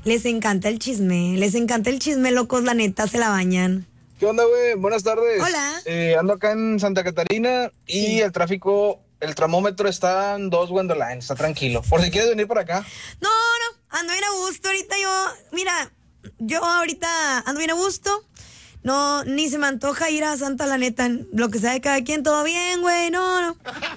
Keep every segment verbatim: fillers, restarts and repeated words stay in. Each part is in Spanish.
Les encanta el chisme, les encanta el chisme, locos, la neta, se la bañan. ¿Qué onda, güey? Buenas tardes. Hola. Eh, ando acá en Santa Catarina y Sí. el tráfico, el tramómetro está en dos Wendoline, está tranquilo. Por si quieres venir por acá. No, no, ando bien a gusto ahorita yo, mira, yo ahorita ando bien a gusto. No, ni se me antoja ir a Santa, la neta. Lo que sea de cada quien, todo bien, güey. No, no.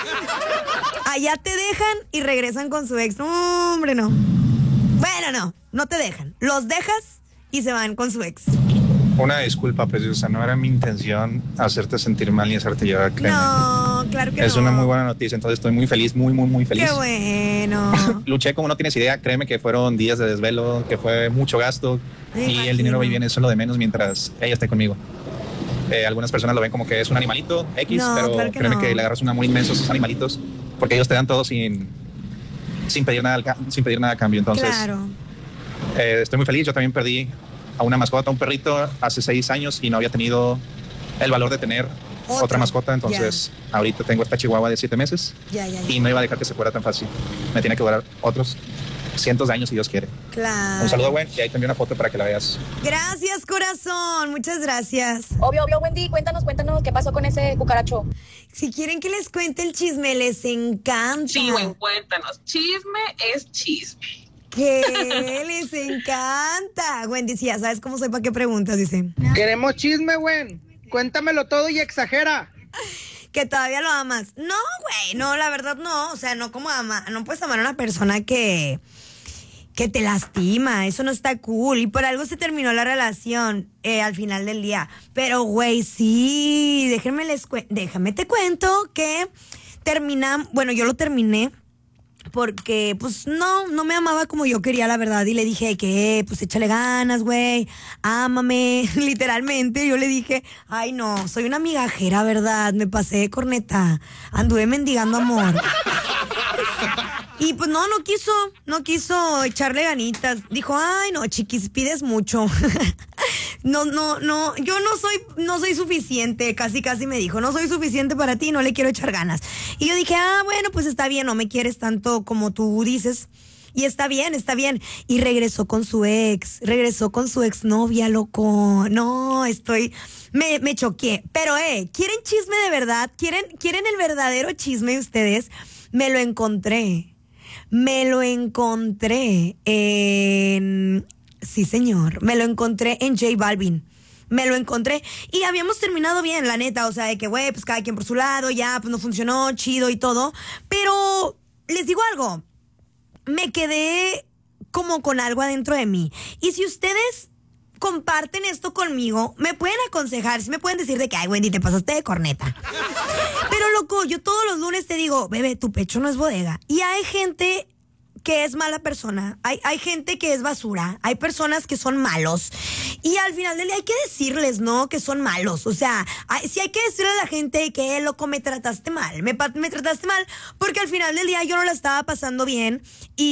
Allá te dejan y regresan con su ex. No, hombre, no. Bueno, no, no te dejan. Los dejas y se van con su ex. Una disculpa, preciosa, no era mi intención hacerte sentir mal ni hacerte llorar, créeme. No, claro que es no. una muy buena noticia, entonces estoy muy feliz, muy, muy, muy feliz. Qué bueno. Luché como no tienes idea, créeme que fueron días de desvelo, que fue mucho gasto Me y imagino. el dinero viene solo de menos mientras ella esté conmigo. Eh, algunas personas lo ven como que es un animalito X, No, pero claro que créeme no. que le agarras un amor inmenso a esos animalitos porque ellos te dan todo sin, sin, pedir, nada, al ca- sin pedir nada a cambio. Entonces, Claro. eh, estoy muy feliz. Yo también perdí a una mascota, a un perrito, hace seis años y no había tenido el valor de tener Otro. otra mascota. Entonces, ahorita tengo esta chihuahua de siete meses Ya, ya, ya. y no iba a dejar que se fuera tan fácil. Me tiene que durar otros cientos de años si Dios quiere. Claro. Un saludo, Gwen, y ahí también una foto para que la veas. Gracias, corazón. Muchas gracias. Obvio, obvio, Wendy, cuéntanos, cuéntanos qué pasó con ese cucaracho. Si quieren que les cuente el chisme, les encanta. Sí, güey, cuéntanos. Chisme es chisme. Que les encanta. Wendy, sí, ya sabes cómo soy, ¿para qué preguntas? Dice. Queremos chisme, güey. Cuéntamelo todo y exagera. Que todavía lo amas. No, güey, no, la verdad no. O sea, no como ama, no puedes amar a una persona que, que te lastima. Eso no está cool. Y por algo se terminó la relación eh, al final del día. Pero, güey, sí, déjenme les cuen- déjame te cuento que terminamos, bueno, yo lo terminé. Porque, pues, no, no me amaba como yo quería, la verdad. Y le dije que, pues, échale ganas, güey. Ámame. Literalmente, yo le dije, ay, no, soy una migajera, ¿verdad? Me pasé de corneta. Anduve mendigando amor. Y, pues, no, no quiso. No quiso echarle ganitas. Dijo, ay, no, chiquis, pides mucho. No, no, no, yo no soy, no soy suficiente, casi, casi me dijo, no soy suficiente para ti, no le quiero echar ganas. Y yo dije, ah, bueno, pues está bien, no me quieres tanto como tú dices. Y está bien, está bien. Y regresó con su ex, regresó con su exnovia, loco. No, estoy, me, me choqué. Pero, eh, ¿quieren chisme de verdad? ¿Quieren, quieren el verdadero chisme ustedes? Me lo encontré. Me lo encontré en... Sí, señor. Me lo encontré en J Balvin. Me lo encontré. Y habíamos terminado bien, la neta. O sea, de que, güey, pues cada quien por su lado. Ya, pues no funcionó, chido y todo. Pero, les digo algo. Me quedé como con algo adentro de mí. Y si ustedes comparten esto conmigo, me pueden aconsejar. Si me pueden decir de que, ay, Wendy, te pasaste de corneta. Pero, loco, yo todos los lunes te digo, bebé, tu pecho no es bodega. Y hay gente que es mala persona, hay, hay gente que es basura, hay personas que son malos y al final del día hay que decirles, ¿no? Que son malos, o sea, hay, sí hay que decirle a la gente que, loco, me trataste mal, me, me trataste mal porque al final del día yo no la estaba pasando bien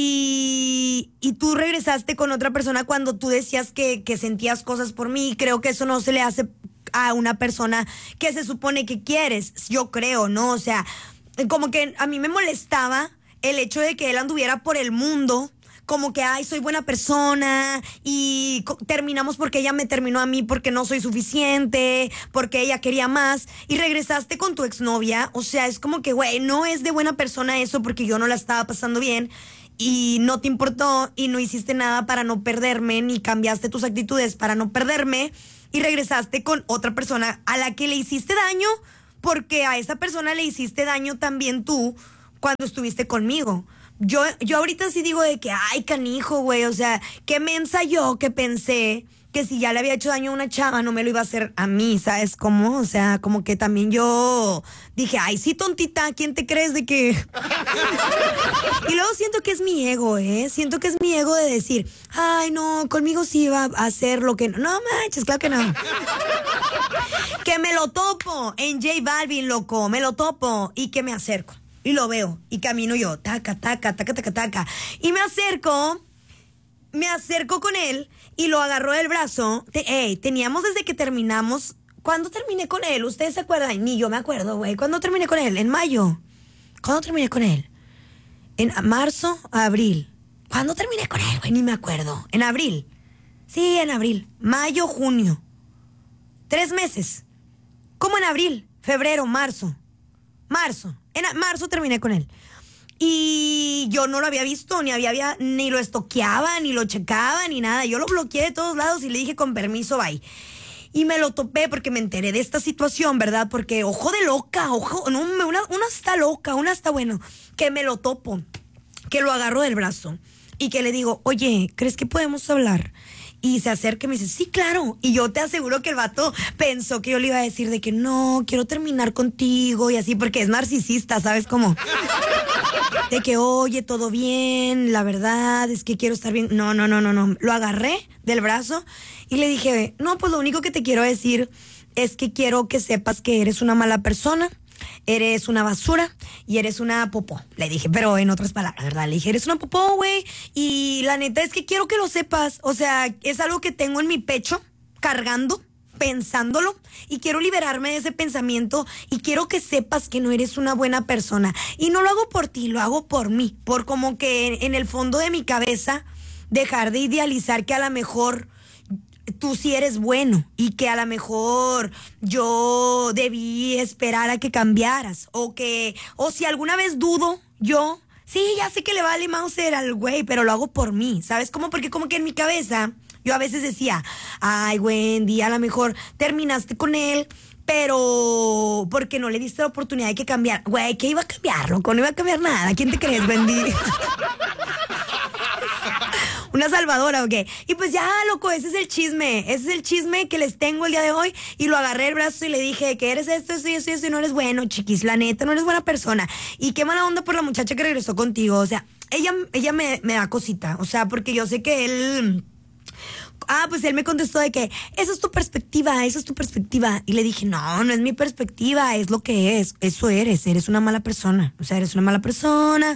y, y tú regresaste con otra persona cuando tú decías que, que sentías cosas por mí. Creo que eso no se le hace a una persona que se supone que quieres, yo creo, ¿no? O sea, como que a mí me molestaba el hecho de que él anduviera por el mundo, como que, ay, soy buena persona, y co- terminamos porque ella me terminó a mí porque no soy suficiente, porque ella quería más, y regresaste con tu exnovia. O sea, es como que, güey, no es de buena persona eso porque yo no la estaba pasando bien, y no te importó, y no hiciste nada para no perderme, ni cambiaste tus actitudes para no perderme, y regresaste con otra persona a la que le hiciste daño, porque a esa persona le hiciste daño también tú, cuando estuviste conmigo. Yo, yo ahorita sí digo de que, ay, canijo, güey, o sea, qué mensa yo que pensé que si ya le había hecho daño a una chava, no me lo iba a hacer a mí, ¿sabes cómo? O sea, como que también yo dije, ay, sí, tontita, ¿quién te crees de que...? Y luego siento que es mi ego, ¿eh? Siento que es mi ego de decir, ay, no, conmigo sí iba a hacer lo que... No, no manches, claro que no. Que me lo topo en J Balvin, loco, me lo topo y que me acerco. Y lo veo, y camino yo, taca, taca, taca, taca, taca. Y me acerco, me acerco con él, y lo agarró del brazo. Te, ey, teníamos desde que terminamos. ¿Cuándo terminé con él? ¿Ustedes se acuerdan? Ni yo me acuerdo, güey. ¿Cuándo terminé con él? En mayo. ¿Cuándo terminé con él? En marzo, abril. ¿Cuándo terminé con él, güey? Ni me acuerdo. ¿En abril? Sí, en abril. Mayo, junio. Tres meses. ¿Cómo en abril? Febrero, marzo. Marzo. En a- marzo terminé con él. Y yo no lo había visto, ni había, había- ni lo estoqueaba, ni lo checaba, ni nada. Yo lo bloqueé de todos lados y le dije con permiso, bye. Y me lo topé porque me enteré de esta situación, ¿verdad? Porque ojo de loca, ojo, no, me- una, una está loca, una está bueno, que me lo topo, que lo agarro del brazo y que le digo, oye, ¿crees que podemos hablar? Y se acerca y me dice, sí, claro. Y yo te aseguro que el vato pensó que yo le iba a decir de que no, quiero terminar contigo y así, porque es narcisista, ¿sabes cómo? De que, oye, todo bien, la verdad es que quiero estar bien. No, no, no, no, no. Lo agarré del brazo y le dije, no, pues lo único que te quiero decir es que quiero que sepas que eres una mala persona, eres una basura y eres una popó. Le dije, pero en otras palabras, ¿verdad? Le dije, eres una popó, güey. Y la neta es que quiero que lo sepas. O sea, es algo que tengo en mi pecho, cargando, pensándolo, y quiero liberarme de ese pensamiento y quiero que sepas que no eres una buena persona. Y no lo hago por ti, lo hago por mí, por como que en, en el fondo de mi cabeza dejar de idealizar que a lo mejor tú sí eres bueno y que a lo mejor yo debí esperar a que cambiaras o que, o si alguna vez dudo yo, sí, ya sé que le vale Mauser al güey, pero lo hago por mí, ¿sabes cómo? Porque como que en mi cabeza yo a veces decía, ay, Wendy, a lo mejor terminaste con él, pero porque no le diste la oportunidad de que cambiar. Güey, ¿qué iba a cambiar, loco? No iba a cambiar nada. ¿Quién te crees, Wendy? ¿Una salvadora o qué? Y pues ya, loco, ese es el chisme. Ese es el chisme que les tengo el día de hoy. Y lo agarré el brazo y le dije que eres esto, esto y esto y esto y no eres bueno, chiquis. La neta, no eres buena persona. Y qué mala onda por la muchacha que regresó contigo. O sea, ella, ella me, me da cosita. O sea, porque yo sé que él... Ah, pues él me contestó de que esa es tu perspectiva, esa es tu perspectiva. Y le dije, no, no es mi perspectiva, es lo que es. Eso eres, eres una mala persona. O sea, eres una mala persona,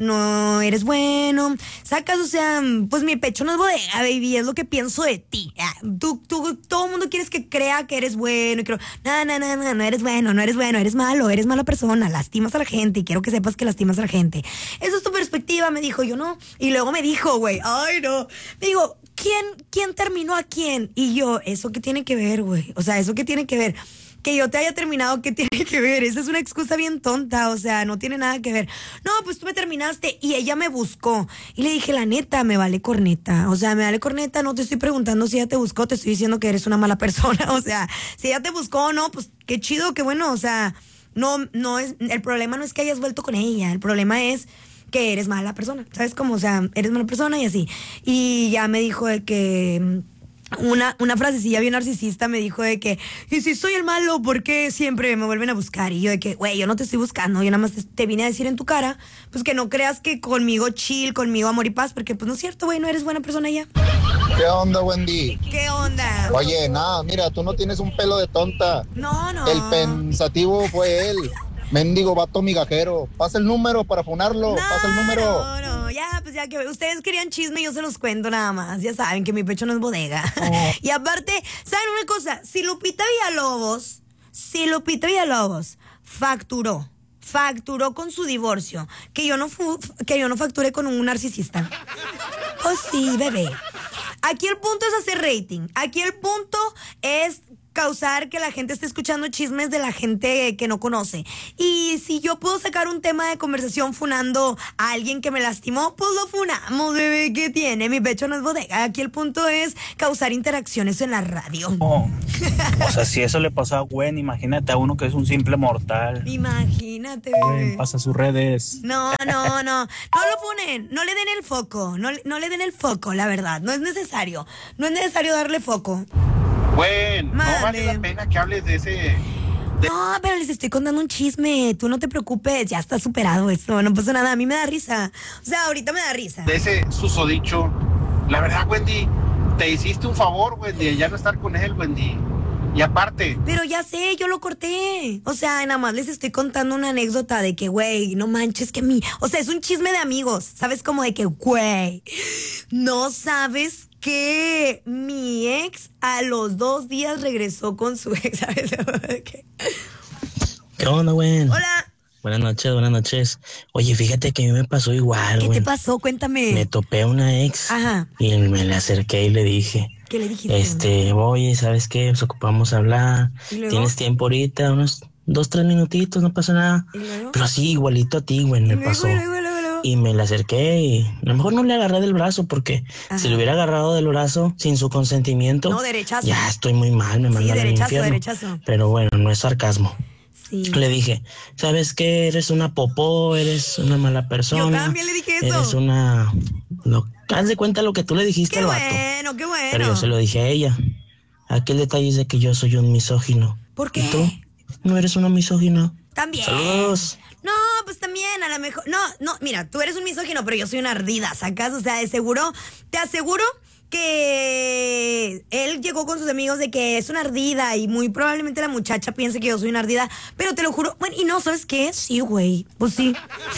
no eres bueno. Sacas, o sea, pues mi pecho no es bodega, baby, es lo que pienso de ti. Ah, tú, tú, todo el mundo quieres que crea que eres bueno. Y creo, no, no, no, no, no eres bueno, no eres bueno, eres malo, eres mala persona, lastimas a la gente y quiero que sepas que lastimas a la gente. Esa es tu perspectiva, me dijo, yo no. Y luego me dijo, güey, ay, no. Me digo, ¿Quién, ¿quién terminó a quién? Y yo, ¿eso qué tiene que ver, güey? O sea, ¿eso qué tiene que ver? Que yo te haya terminado, ¿qué tiene que ver? Esa es una excusa bien tonta, o sea, no tiene nada que ver. No, pues tú me terminaste y ella me buscó. Y le dije, la neta, me vale corneta. O sea, me vale corneta, no te estoy preguntando si ella te buscó, te estoy diciendo que eres una mala persona. O sea, si ella te buscó o no, pues qué chido, qué bueno, o sea, no, no es, el problema no es que hayas vuelto con ella, el problema es que eres mala persona, ¿sabes cómo? O sea, eres mala persona y así. Y ya me dijo de que... Una, una frasecilla bien narcisista me dijo de que, y si soy el malo, ¿por qué siempre me vuelven a buscar? Y yo de que, güey, yo no te estoy buscando, yo nada más te, te vine a decir en tu cara, pues que no creas que conmigo chill, conmigo amor y paz, porque pues no es cierto, güey, no eres buena persona ya. ¿Qué onda, Wendy? ¿Qué onda? Oye, nada, mira, tú no tienes un pelo de tonta. No, no. El pensativo fue él. Mendigo vato migajero. Pasa el número para funarlo. No, Pasa el número. No, no, ya, pues ya que ustedes querían chisme, yo se los cuento nada más. Ya saben que mi pecho no es bodega. Oh. Y aparte, ¿saben una cosa? Si Lupita Villalobos, si Lupita Villalobos facturó, facturó con su divorcio, que yo no fu que yo no facturé con un narcisista. Oh, sí, bebé. Aquí el punto es hacer rating. Aquí el punto es causar que la gente esté escuchando chismes de la gente que no conoce. Y si yo puedo sacar un tema de conversación funando a alguien que me lastimó, pues lo funamos, bebé. ¿Qué tiene? Mi pecho no es bodega. Aquí el punto es causar interacciones en la radio. Oh. O sea, si eso le pasó a Gwen, imagínate a uno que es un simple mortal. Imagínate, Gwen, bebé. pasa sus redes. No, no, no. No lo funen. No le den el foco. No, no le den el foco, la verdad. No es necesario. No es necesario darle foco. Bueno, Mande. no vale la pena que hables de ese... De... No, pero les estoy contando un chisme. Tú no te preocupes, ya está superado eso. No pasa nada. A mí me da risa. O sea, ahorita me da risa. De ese susodicho. La verdad, Wendy, te hiciste un favor, Wendy, de ya no estar con él, Wendy. Y aparte... Pero ya sé, yo lo corté. O sea, nada más les estoy contando una anécdota de que, güey, no manches que a mí... O sea, es un chisme de amigos. ¿Sabes? Como de que, güey, no sabes que mi ex a los dos días regresó con su ex. ¿Sabes? ¿Qué onda, Gwen? Hola. Buenas noches, buenas noches. Oye, fíjate que a mí me pasó igual, ¿Qué güey. te pasó? Cuéntame. Me topé a una ex. Ajá. Y me le acerqué y le dije, ¿Qué le dijiste? este, oye, ¿sabes qué? Pues ocupamos hablar. ¿Y luego? ¿Tienes tiempo ahorita? Unos dos, tres minutitos, no pasa nada. ¿Y luego? Pero sí, igualito a ti, güey, me Luego, pasó. luego, luego, luego. Y me le acerqué y a lo mejor no le agarré del brazo porque Ajá. si le hubiera agarrado del brazo sin su consentimiento, No, derechazo. ya estoy muy mal, me Sí, mandan al derechazo, infierno. derechazo. Pero bueno, no es sarcasmo. Sí. Le dije, ¿sabes qué? Eres una popó, eres una mala persona. Yo también le dije eso. Eres una... Lo... Haz de cuenta lo que tú le dijiste Qué al vato. bueno, qué bueno. Pero yo se lo dije a ella. Aquel detalle es de que yo soy un misógino. ¿Por qué? ¿Y tú? ¿No eres una misógina? También. Saludos. No, pues también, a lo mejor. No, no, mira, tú eres un misógino, pero yo soy una ardida, ¿sacas? O sea, de seguro, te aseguro que él llegó con sus amigos de que es una ardida y muy probablemente la muchacha piense que yo soy una ardida, pero te lo juro, bueno, y no, ¿sabes qué? Sí, güey, pues sí.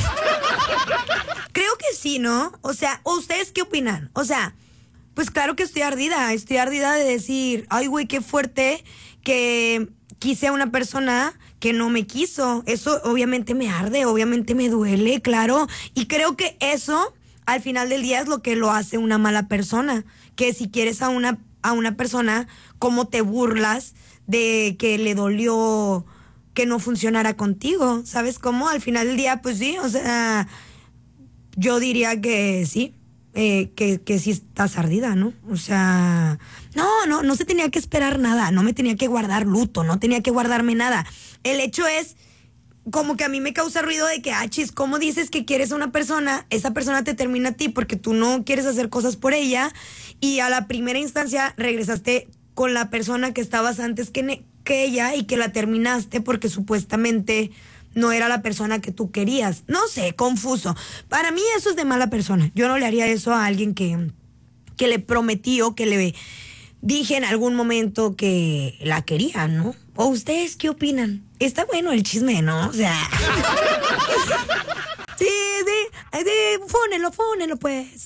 Creo que sí, ¿no? O sea, ¿ustedes qué opinan? O sea, pues claro que estoy ardida, estoy ardida de decir, ay, güey, qué fuerte que quise a una persona que no me quiso. Eso obviamente me arde, obviamente me duele, claro. Y creo que eso, al final del día, es lo que lo hace una mala persona. Que si quieres a una, a una persona, ¿cómo te burlas de que le dolió que no funcionara contigo? ¿Sabes cómo? Al final del día, pues sí, o sea, yo diría que sí. Eh, que, que sí estás ardida, ¿no? O sea, no, no, no se tenía que esperar nada, no me tenía que guardar luto, no tenía que guardarme nada. El hecho es como que a mí me causa ruido de que, ah, chis, ¿cómo dices que quieres a una persona? Esa persona te termina a ti porque tú no quieres hacer cosas por ella y a la primera instancia regresaste con la persona que estabas antes que, ne- que ella y que la terminaste porque supuestamente no era la persona que tú querías. No sé, confuso. Para mí eso es de mala persona. Yo no le haría eso a alguien que, que le prometí o que le dije en algún momento que la quería, ¿no? ¿O ustedes qué opinan? Está bueno el chisme, ¿no? O sea... sí, sí, sí, fónenlo, fónenlo, pues.